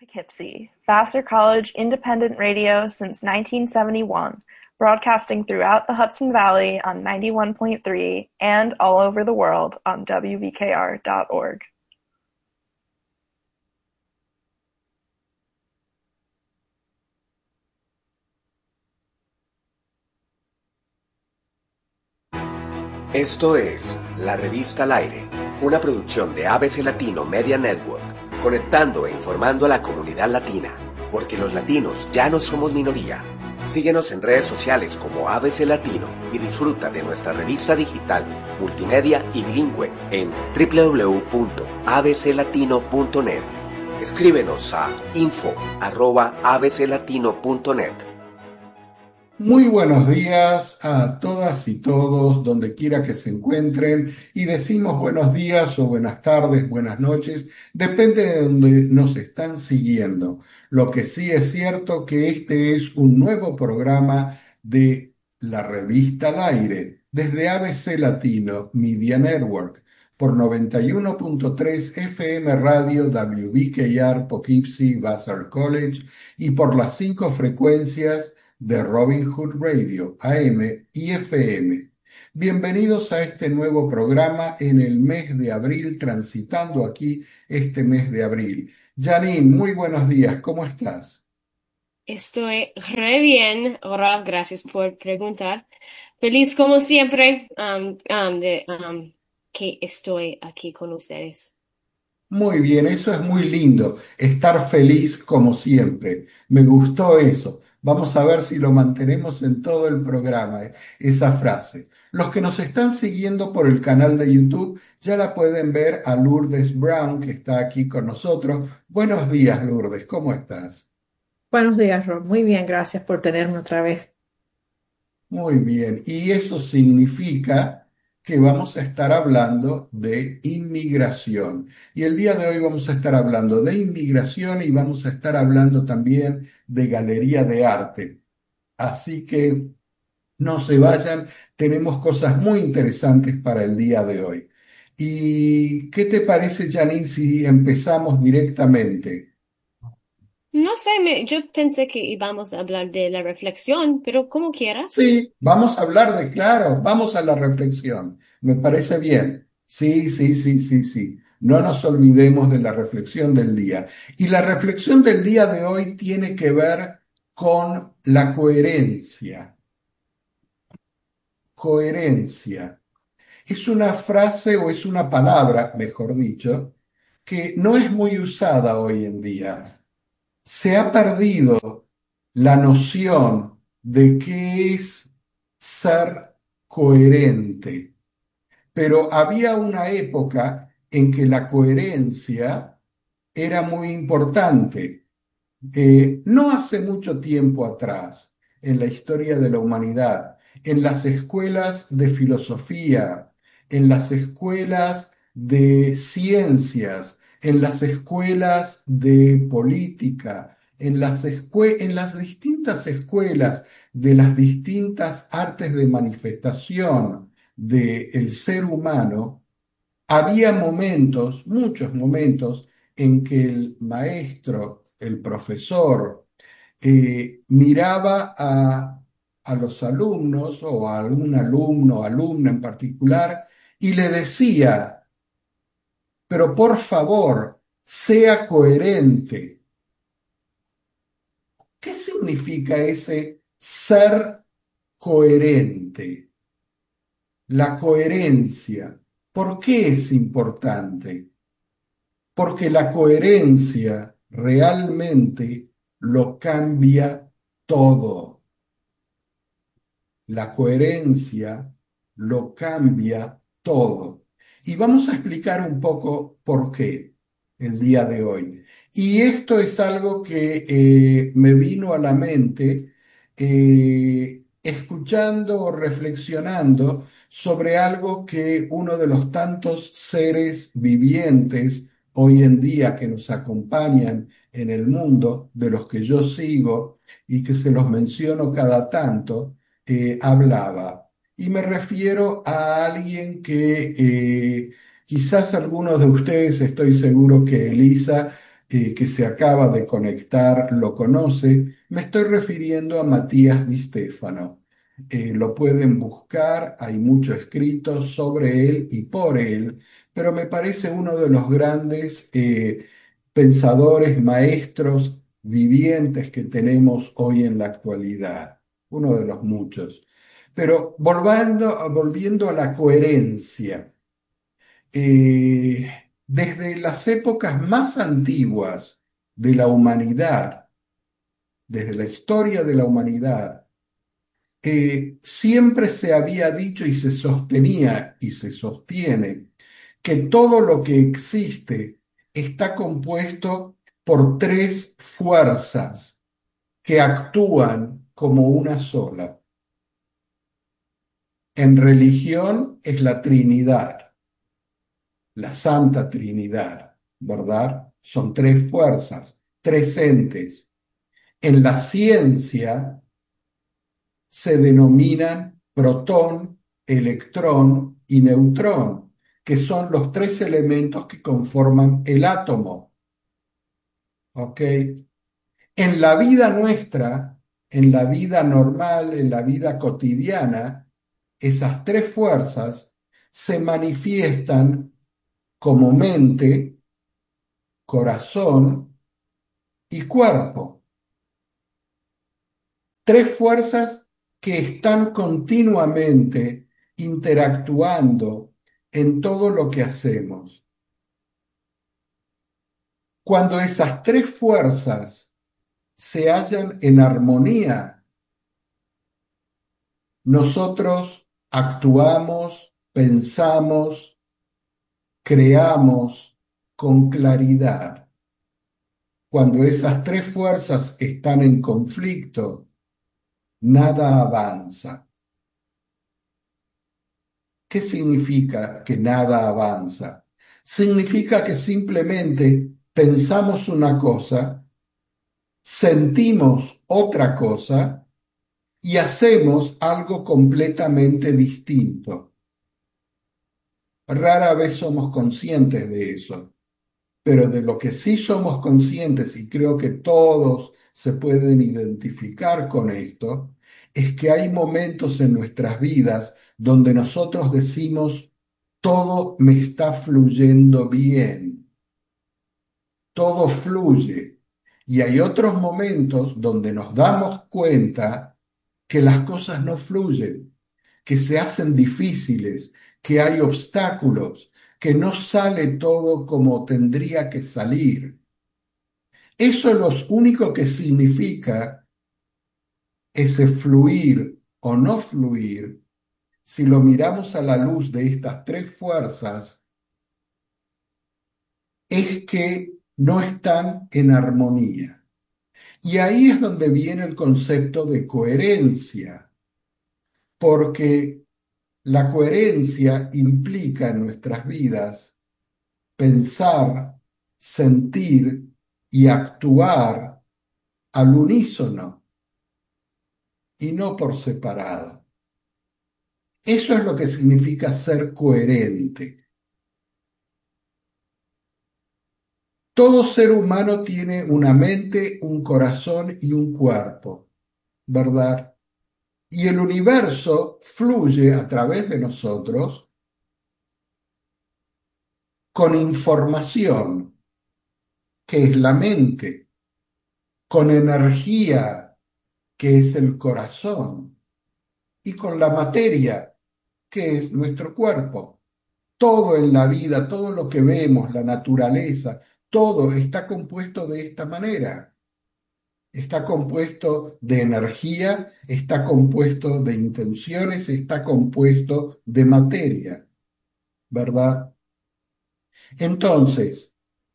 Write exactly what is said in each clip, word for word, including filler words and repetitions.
Poughkeepsie, Vassar College independent radio since nineteen seventy-one, broadcasting throughout the Hudson Valley on ninety-one point three and all over the world on W V K R dot org. Esto es La Revista al Aire, una producción de A B C Latino Media Network, conectando e informando a la comunidad latina, porque los latinos ya no somos minoría. Síguenos en redes sociales como A B C Latino y disfruta de nuestra revista digital, multimedia y bilingüe en doble u doble u doble u punto a b c latino punto net. Escríbenos a info arroba a b c latino punto net. Muy buenos días a todas y todos, donde quiera que se encuentren, y decimos buenos días o buenas tardes, buenas noches, depende de donde nos están siguiendo. Lo que sí es cierto que este es un nuevo programa de la Revista al Aire, desde A B C Latino Media Network, por noventa y uno punto tres F M Radio W V K R Poughkeepsie Vassar College y por las cinco frecuencias de Robin Hood Radio, A M y F M. Bienvenidos a este nuevo programa en el mes de abril, transitando aquí este mes de abril. Janine, muy buenos días, ¿cómo estás? Estoy re bien, ahora gracias por preguntar. Feliz como siempre um, um, de um, que estoy aquí con ustedes. Muy bien, eso es muy lindo, estar feliz como siempre. Me gustó eso. Vamos a ver si lo mantenemos en todo el programa, eh, esa frase. Los que nos están siguiendo por el canal de YouTube ya la pueden ver a Lourdes Brown, que está aquí con nosotros. Buenos días, Lourdes, ¿cómo estás? Buenos días, Rob. Muy bien, gracias por tenerme otra vez. Muy bien, y eso significa que vamos a estar hablando de inmigración. Y el día de hoy vamos a estar hablando de inmigración y vamos a estar hablando también de galería de arte. Así que no se vayan, tenemos cosas muy interesantes para el día de hoy. ¿Y qué te parece, Janine, si empezamos directamente? No sé, me- yo pensé que íbamos a hablar de la reflexión, pero como quieras. Sí, vamos a hablar de, claro, vamos a la reflexión. Me parece bien. Sí, sí, sí, sí, sí. No nos olvidemos de la reflexión del día. Y la reflexión del día de hoy tiene que ver con la coherencia. Coherencia. Es una frase o es una palabra, mejor dicho, que no es muy usada hoy en día. Se ha perdido la noción de qué es ser coherente, pero había una época en que la coherencia era muy importante. Eh, no hace mucho tiempo atrás, en la historia de la humanidad, en las escuelas de filosofía, en las escuelas de ciencias, en las escuelas de política, en las, escue- en las distintas escuelas de las distintas artes de manifestación del ser humano, había momentos, muchos momentos, en que el maestro, el profesor, eh, miraba a, a los alumnos o a algún alumno o alumna en particular y le decía, pero por favor, sea coherente. ¿Qué significa ese ser coherente? La coherencia. ¿Por qué es importante? Porque la coherencia realmente lo cambia todo. La coherencia lo cambia todo. Y vamos a explicar un poco por qué el día de hoy. Y esto es algo que eh, me vino a la mente eh, escuchando o reflexionando sobre algo que uno de los tantos seres vivientes hoy en día que nos acompañan en el mundo, de los que yo sigo y que se los menciono cada tanto, eh, hablaba. Y me refiero a alguien que eh, quizás algunos de ustedes, estoy seguro que Elisa eh, que se acaba de conectar lo conoce, me estoy refiriendo a Matías Di Stefano. Eh, lo pueden buscar, hay mucho escrito sobre él y por él, pero me parece uno de los grandes eh, pensadores, maestros vivientes que tenemos hoy en la actualidad, uno de los muchos. Pero volviendo, volviendo a la coherencia, eh, desde las épocas más antiguas de la humanidad, desde la historia de la humanidad, eh, siempre se había dicho y se sostenía y se sostiene que todo lo que existe está compuesto por tres fuerzas que actúan como una sola. En religión es la Trinidad, la Santa Trinidad, ¿verdad? Son tres fuerzas, tres entes. En la ciencia se denominan protón, electrón y neutrón, que son los tres elementos que conforman el átomo. ¿Ok? En la vida nuestra, en la vida normal, en la vida cotidiana, esas tres fuerzas se manifiestan como mente, corazón y cuerpo. Tres fuerzas que están continuamente interactuando en todo lo que hacemos. Cuando esas tres fuerzas se hallan en armonía, nosotros actuamos, pensamos, creamos con claridad. Cuando esas tres fuerzas están en conflicto, nada avanza. ¿Qué significa que nada avanza? Significa que simplemente pensamos una cosa, sentimos otra cosa y hacemos algo completamente distinto. Rara vez somos conscientes de eso, pero de lo que sí somos conscientes, y creo que todos se pueden identificar con esto, es que hay momentos en nuestras vidas donde nosotros decimos, todo me está fluyendo bien, todo fluye. Y hay otros momentos donde nos damos cuenta que las cosas no fluyen, que se hacen difíciles, que hay obstáculos, que no sale todo como tendría que salir. Eso es lo único que significa ese fluir o no fluir. Si lo miramos a la luz de estas tres fuerzas, es que no están en armonía. Y ahí es donde viene el concepto de coherencia, porque la coherencia implica en nuestras vidas pensar, sentir y actuar al unísono y no por separado. Eso es lo que significa ser coherente. Todo ser humano tiene una mente, un corazón y un cuerpo, ¿verdad? Y el universo fluye a través de nosotros con información, que es la mente, con energía, que es el corazón, y con la materia, que es nuestro cuerpo. Todo en la vida, todo lo que vemos, la naturaleza, todo está compuesto de esta manera. Está compuesto de energía, está compuesto de intenciones, está compuesto de materia, ¿verdad? Entonces,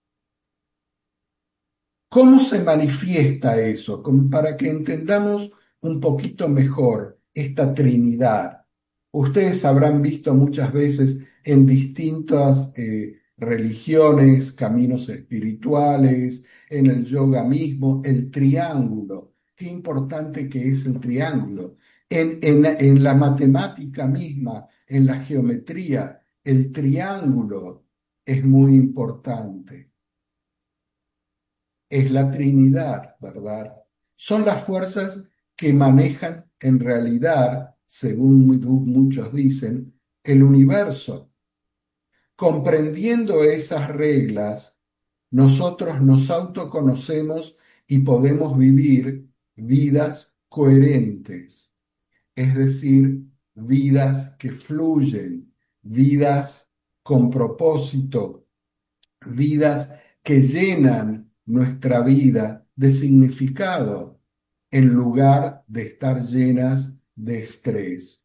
¿cómo se manifiesta eso? Como para que entendamos un poquito mejor esta Trinidad. Ustedes habrán visto muchas veces en distintas eh, religiones, caminos espirituales, en el yoga mismo, el triángulo. Qué importante que es el triángulo. En, en, en la matemática misma, en la geometría, el triángulo es muy importante. es la Trinidad, ¿verdad? Son las fuerzas que manejan en realidad, según muchos dicen, el universo. Comprendiendo esas reglas, nosotros nos autoconocemos y podemos vivir vidas coherentes, es decir, vidas que fluyen, vidas con propósito, vidas que llenan nuestra vida de significado en lugar de estar llenas de estrés.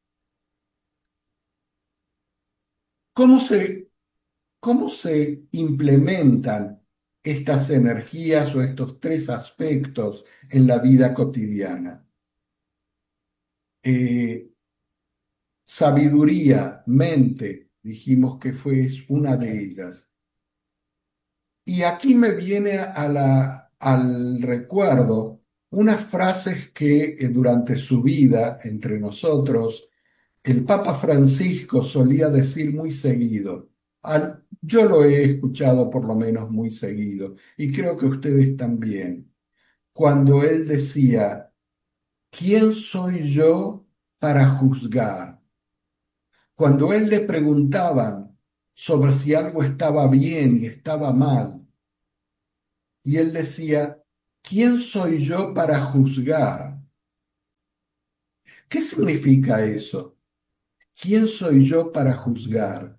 ¿Cómo se, cómo se implementan estas energías o estos tres aspectos en la vida cotidiana? Eh, sabiduría, mente, dijimos que fue una de ellas. Y aquí me viene a la, al recuerdo unas frases que eh, durante su vida entre nosotros el Papa Francisco solía decir muy seguido. Al- yo lo he escuchado por lo menos muy seguido y creo que ustedes también. Cuando él decía, ¿quién soy yo para juzgar? Cuando él le preguntaban sobre si algo estaba bien y estaba mal, y él decía, ¿quién soy yo para juzgar? ¿Qué significa eso? ¿Quién soy yo para juzgar?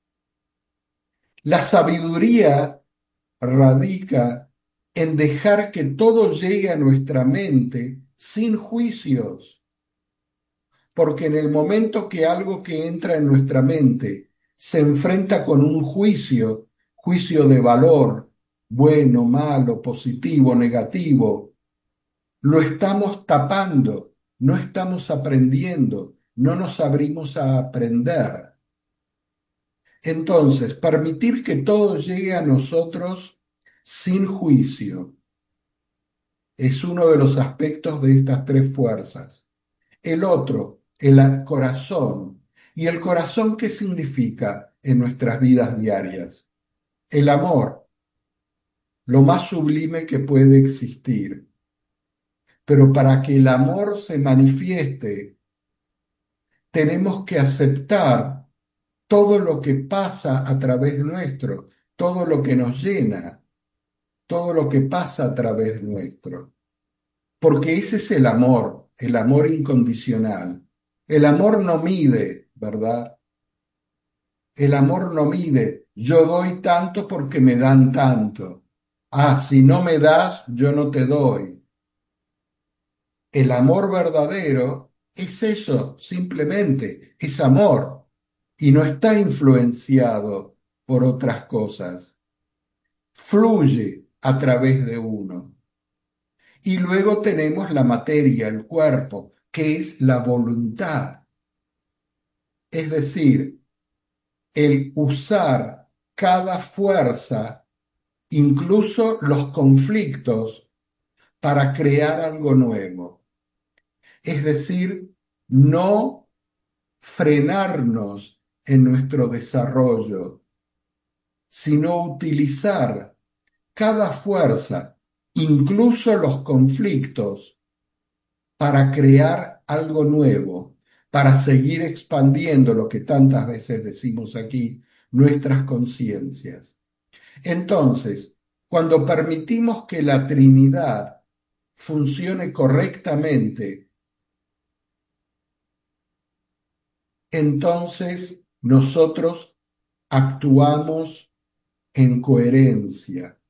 La sabiduría radica en dejar que todo llegue a nuestra mente sin juicios, porque en el momento que algo que entra en nuestra mente se enfrenta con un juicio, juicio de valor, bueno, malo, positivo, negativo, lo estamos tapando, no estamos aprendiendo, no nos abrimos a aprender. Entonces, permitir que todo llegue a nosotros sin juicio es uno de los aspectos de estas tres fuerzas. El otro, el corazón. ¿Y el corazón qué significa en nuestras vidas diarias? El amor, lo más sublime que puede existir. Pero para que el amor se manifieste, tenemos que aceptar todo lo que pasa a través nuestro, todo lo que nos llena, todo lo que pasa a través nuestro. Porque ese es el amor, el amor incondicional. El amor no mide, ¿verdad? El amor no mide. Yo doy tanto porque me dan tanto. Ah, si no me das, yo no te doy. El amor verdadero es eso, simplemente, es amor y no está influenciado por otras cosas. Fluye a través de uno. Y luego tenemos la materia, el cuerpo, que es la voluntad. Es decir, el usar cada fuerza, incluso los conflictos, para crear algo nuevo. Es decir, no frenarnos en nuestro desarrollo, sino utilizar cada fuerza, incluso los conflictos, para crear algo nuevo, para seguir expandiendo lo que tantas veces decimos aquí, nuestras conciencias. Entonces, cuando permitimos que la Trinidad funcione correctamente, entonces nosotros actuamos en coherencia.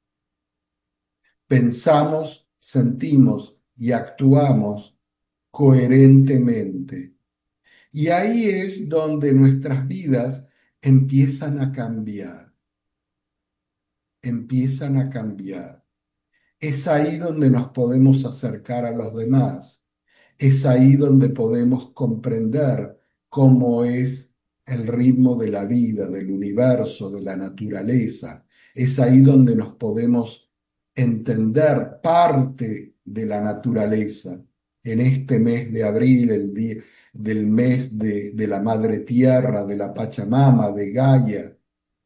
Pensamos, sentimos y actuamos coherentemente. Y ahí es donde nuestras vidas empiezan a cambiar, empiezan a cambiar. Es ahí donde nos podemos acercar a los demás, es ahí donde podemos comprender cómo es el ritmo de la vida, del universo, de la naturaleza. Es ahí donde nos podemos entender parte de la naturaleza. En este mes de abril, el día del mes de, de la Madre Tierra, de la Pachamama, de Gaia,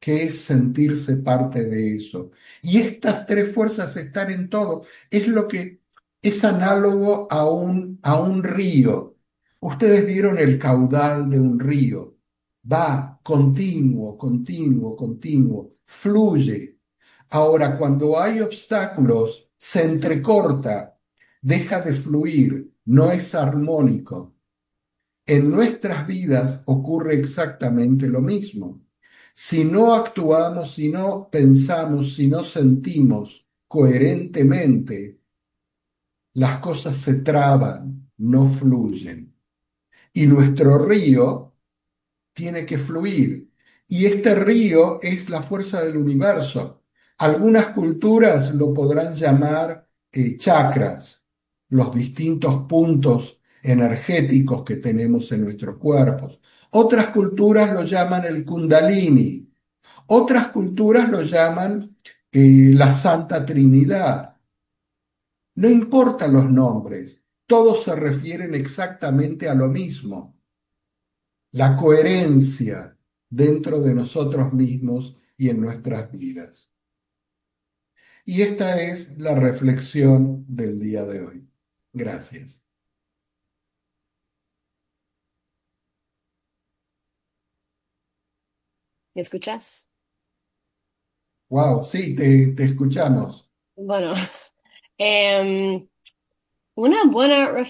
que es sentirse parte de eso. Y estas tres fuerzas están en todo. Es lo que es análogo a un, a un río. Ustedes vieron el caudal de un río. Va continuo, continuo, continuo, fluye. Ahora, cuando hay obstáculos, se entrecorta, deja de fluir, no es armónico. En nuestras vidas ocurre exactamente lo mismo. Si no actuamos, si no pensamos, si no sentimos coherentemente, las cosas se traban, no fluyen. Y nuestro río tiene que fluir. Y este río es la fuerza del universo. Algunas culturas lo podrán llamar eh, chakras, los distintos puntos energéticos que tenemos en nuestros cuerpos. Otras culturas lo llaman el kundalini. Otras culturas lo llaman eh, la Santa Trinidad. No importan los nombres, todos se refieren exactamente a lo mismo, la coherencia dentro de nosotros mismos y en nuestras vidas. Y esta es la reflexión del día de hoy. Gracias. ¿Me escuchas? Wow, sí, te, te escuchamos. Bueno, em, una buena